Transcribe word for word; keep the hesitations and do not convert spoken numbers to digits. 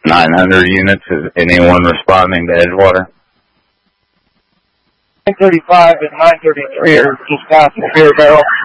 nine hundred units. Is anyone responding to Edgewater? nine thirty-five and nine thirty-three are just past the Beer Barrel.